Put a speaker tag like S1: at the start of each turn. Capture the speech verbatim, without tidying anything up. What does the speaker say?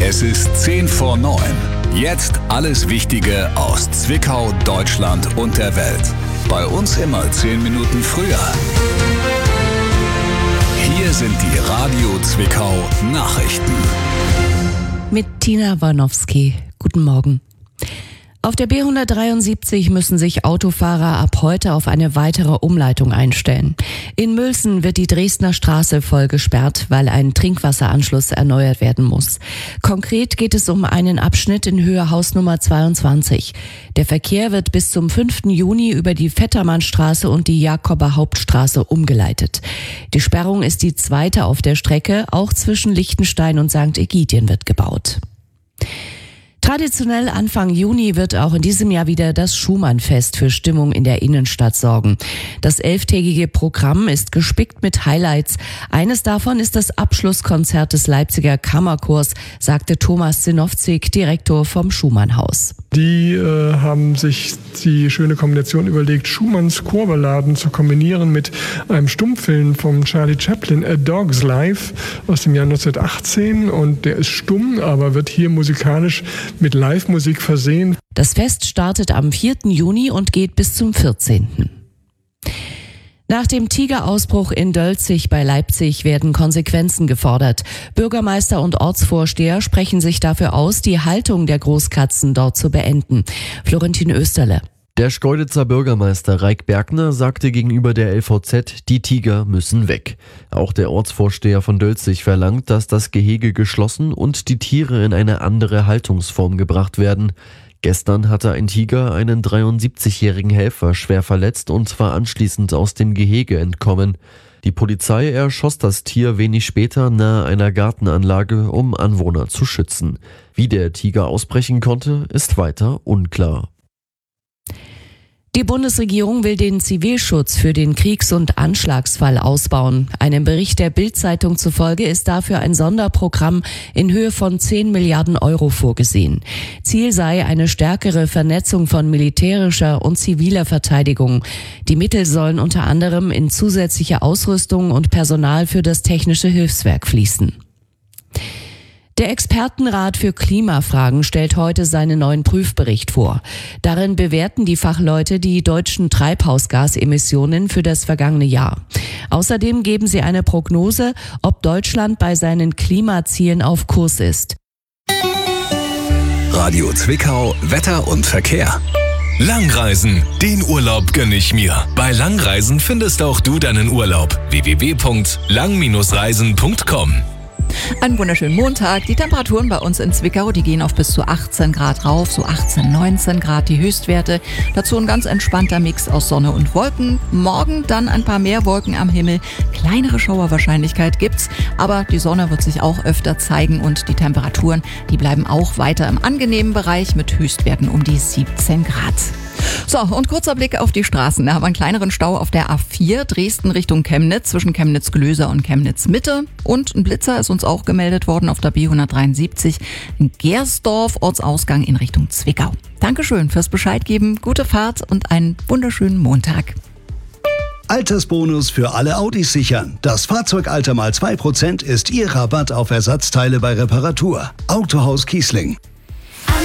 S1: Es ist zehn vor neun. Jetzt alles Wichtige aus Zwickau, Deutschland und der Welt. Bei uns immer zehn Minuten früher. Hier sind die Radio Zwickau Nachrichten.
S2: Mit Tina Warnowski. Guten Morgen. Auf der B hundertdreiundsiebzig müssen sich Autofahrer ab heute auf eine weitere Umleitung einstellen. In Mülsen wird die Dresdner Straße voll gesperrt, weil ein Trinkwasseranschluss erneuert werden muss. Konkret geht es um einen Abschnitt in Höhe Hausnummer zweiundzwanzig. Der Verkehr wird bis zum fünften Juni über die Vettermannstraße und die Jakober Hauptstraße umgeleitet. Die Sperrung ist die zweite auf der Strecke, auch zwischen Lichtenstein und Sankt Egidien wird gebaut. Traditionell Anfang Juni wird auch in diesem Jahr wieder das Schumann-Fest für Stimmung in der Innenstadt sorgen. Das elftägige Programm ist gespickt mit Highlights. Eines davon ist das Abschlusskonzert des Leipziger Kammerchors, sagte Thomas Zinowczyk, Direktor vom Schumann-Haus.
S3: Die äh, haben sich die schöne Kombination überlegt, Schumanns Chorballaden zu kombinieren mit einem Stummfilm von Charlie Chaplin, A Dog's Life, aus dem Jahr neunzehnhundertachtzehn. Und der ist stumm, aber wird hier musikalisch mit Live-Musik versehen.
S2: Das Fest startet am vierten Juni und geht bis zum vierzehnten Nach dem Tigerausbruch in Dölzig bei Leipzig werden Konsequenzen gefordert. Bürgermeister und Ortsvorsteher sprechen sich dafür aus, die Haltung der Großkatzen dort zu beenden. Florentin Österle.
S4: Der Schkeuditzer Bürgermeister Raik Bergner sagte gegenüber der L V Z, die Tiger müssen weg. Auch der Ortsvorsteher von Dölzig verlangt, dass das Gehege geschlossen und die Tiere in eine andere Haltungsform gebracht werden. Gestern hatte ein Tiger einen dreiundsiebzigjährigen Helfer schwer verletzt und war anschließend aus dem Gehege entkommen. Die Polizei erschoss das Tier wenig später nahe einer Gartenanlage, um Anwohner zu schützen. Wie der Tiger ausbrechen konnte, ist weiter unklar.
S2: Die Bundesregierung will den Zivilschutz für den Kriegs- und Anschlagsfall ausbauen. Einem Bericht der Bild-Zeitung zufolge ist dafür ein Sonderprogramm in Höhe von zehn Milliarden Euro vorgesehen. Ziel sei eine stärkere Vernetzung von militärischer und ziviler Verteidigung. Die Mittel sollen unter anderem in zusätzliche Ausrüstung und Personal für das Technische Hilfswerk fließen. Der Expertenrat für Klimafragen stellt heute seinen neuen Prüfbericht vor. Darin bewerten die Fachleute die deutschen Treibhausgasemissionen für das vergangene Jahr. Außerdem geben sie eine Prognose, ob Deutschland bei seinen Klimazielen auf Kurs ist.
S1: Radio Zwickau, Wetter und Verkehr. Langreisen, den Urlaub gönn ich mir. Bei Langreisen findest auch du deinen Urlaub. w w w punkt lang reisen punkt com.
S5: Einen wunderschönen Montag. Die Temperaturen bei uns in Zwickau, die gehen auf bis zu achtzehn Grad rauf, so achtzehn, neunzehn Grad die Höchstwerte. Dazu ein ganz entspannter Mix aus Sonne und Wolken. Morgen dann ein paar mehr Wolken am Himmel. Kleinere Schauerwahrscheinlichkeit gibt's, aber die Sonne wird sich auch öfter zeigen und die Temperaturen, die bleiben auch weiter im angenehmen Bereich mit Höchstwerten um die siebzehn Grad. So, und kurzer Blick auf die Straßen. Da haben wir einen kleineren Stau auf der A vier, Dresden Richtung Chemnitz, zwischen Chemnitz-Glöser und Chemnitz-Mitte. Und ein Blitzer ist uns auch gemeldet worden auf der B hundertdreiundsiebzig in Gersdorf, Ortsausgang in Richtung Zwickau. Dankeschön fürs Bescheid geben, gute Fahrt und einen wunderschönen Montag.
S6: Altersbonus für alle Audis sichern. Das Fahrzeugalter mal zwei Prozent ist Ihr Rabatt auf Ersatzteile bei Reparatur. Autohaus Kiesling.